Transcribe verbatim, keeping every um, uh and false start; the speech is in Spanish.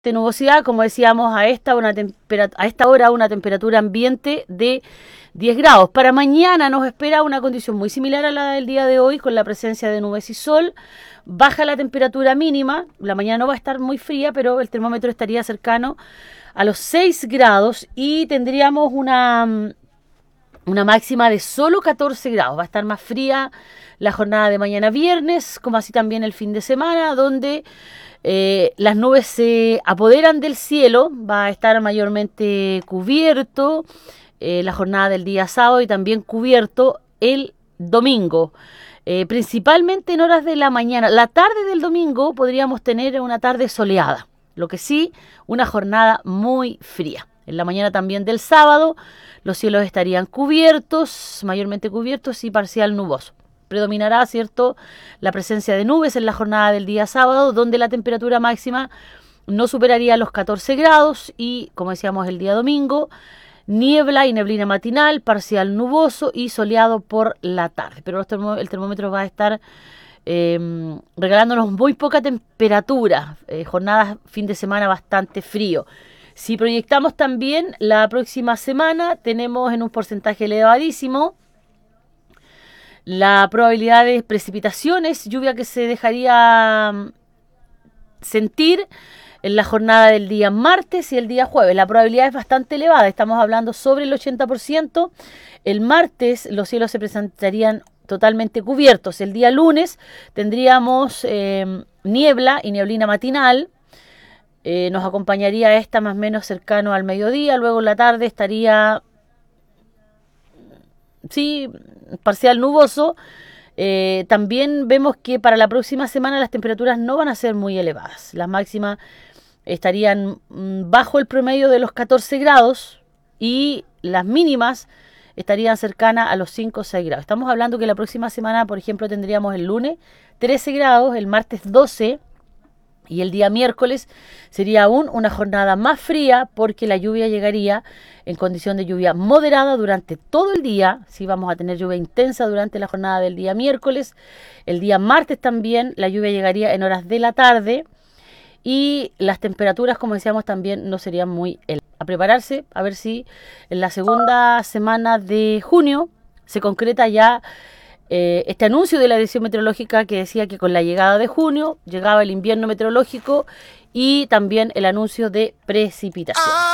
de nubosidad, como decíamos, a esta, una a esta hora una temperatura ambiente de diez grados. Para mañana nos espera una condición muy similar a la del día de hoy, con la presencia de nubes y sol. Baja la temperatura mínima, la mañana no va a estar muy fría, pero el termómetro estaría cercano a los seis grados y tendríamos una, una máxima de solo catorce grados. Va a estar más fría la jornada de mañana viernes, como así también el fin de semana, donde Eh, las nubes se apoderan del cielo, va a estar mayormente cubierto eh, la jornada del día sábado y también cubierto el domingo, eh, principalmente en horas de la mañana. La tarde del domingo podríamos tener una tarde soleada, lo que sí, una jornada muy fría. En la mañana también del sábado los cielos estarían cubiertos, mayormente cubiertos y parcial nuboso. Predominará, ¿cierto?, la presencia de nubes en la jornada del día sábado, donde la temperatura máxima no superaría los catorce grados y, como decíamos, el día domingo, niebla y neblina matinal, parcial nuboso y soleado por la tarde. Pero termó, el termómetro va a estar eh, regalándonos muy poca temperatura, eh, jornadas fin de semana bastante frío. Si proyectamos también la próxima semana, tenemos en un porcentaje elevadísimo la probabilidad de precipitaciones, lluvia que se dejaría sentir en la jornada del día martes y el día jueves. La probabilidad es bastante elevada, estamos hablando sobre el ochenta por ciento. El martes los cielos se presentarían totalmente cubiertos. El día lunes tendríamos eh, niebla y neblina matinal. Eh, nos acompañaría esta más o menos cercano al mediodía. Luego en la tarde estaría, sí, parcial nuboso. Eh, también vemos que para la próxima semana las temperaturas no van a ser muy elevadas. Las máximas estarían bajo el promedio de los catorce grados y las mínimas estarían cercanas a los cinco o seis grados. Estamos hablando que la próxima semana, por ejemplo, tendríamos el lunes trece grados, el martes doce y el día miércoles sería aún una jornada más fría porque la lluvia llegaría en condición de lluvia moderada durante todo el día. Sí, vamos a tener lluvia intensa durante la jornada del día miércoles. El día martes también la lluvia llegaría en horas de la tarde y las temperaturas, como decíamos, también no serían muy elevadas. A prepararse, a ver si en la segunda semana de junio se concreta ya Eh, este anuncio de la dirección meteorológica que decía que con la llegada de junio llegaba el invierno meteorológico y también el anuncio de precipitación.